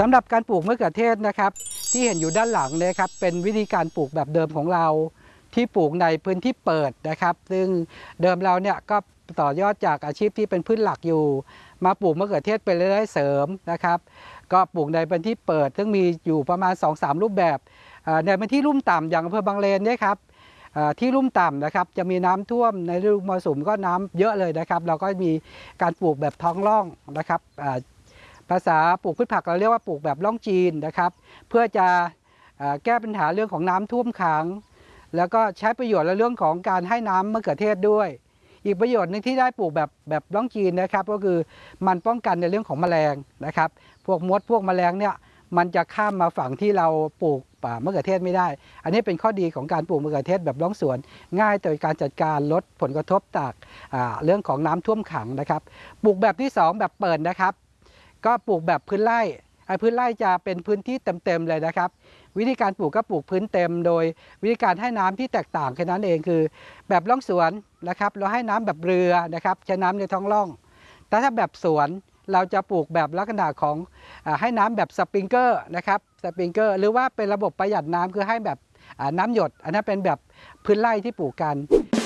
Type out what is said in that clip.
สำหรับการปลูกมะเขือเทศนะครับที่เห็นอยู่ด้านหลังเนี่ยครับเป็นวิธีการปลูกแบบเดิมของเราที่ปลูกในพื้นที่เปิดนะครับซึ่งเดิมเราเนี่ยก็ต่อยอดจากอาชีพที่เป็นพื้นหลักอยู่มาปลูกมะเขือเทศเป็นรายได้เสริมนะครับก็ปลูกในพื้นที่เปิดซึ่งมีอยู่ประมาณ 2-3 รูปแบบในพื้นที่ลุ่มต่ำอย่างอำเภอบางเลนเนี่ยครับที่ลุ่มต่ำนะครับจะมีน้ำท่วมในฤดูมรสุมก็น้ำเยอะเลยนะครับเราก็มีการปลูกแบบท้องร่องนะครับภาษาปลูกพืชผักเราเรียกว่าปลูกแบบร่องจีนนะครับเพื่อจะแก้ปัญหาเรื่องของน้ำท่วมขังแล้วก็ใช้ประโยชน์ในเรื่องของการให้น้ำมะเขือเทศด้วยอีกประโยชน์หนึ่งที่ได้ปลูกแบบร่องจีนนะครับก็คือมันป้องกันในเรื่องของแมลงนะครับพวกมดพวกแมลงเนี่ยมันจะข้ามมาฝั่งที่เราปลูกมะเขือเทศไม่ได้อันนี้เป็นข้อดีของการปลูกมะเขือเทศแบบร่องสวนง่ายต่อการจัดการลดผลกระทบจากเรื่องของน้ำท่วมขังนะครับปลูกแบบที่2แบบเปิดนะครับก็ปลูกแบบพื้นไร่พื้นไร่จะเป็นพื้นที่เต็มๆเลยนะครับวิธีการปลูกก็ปลูกพื้นเต็มโดยวิธีการให้น้ำที่แตกต่างแค่นั้นเองคือแบบร่องสวนนะครับเราให้น้ำแบบเรือนะครับใช้น้ำในท้องร่องแต่ถ้าแบบสวนเราจะปลูกแบบลักษณะของให้น้ำแบบสปริงเกอร์นะครับสปริงเกอร์หรือว่าเป็นระบบประหยัดน้ำคือให้แบบน้ำหยดอันนั้นเป็นแบบพื้นไร่ที่ปลูกกัน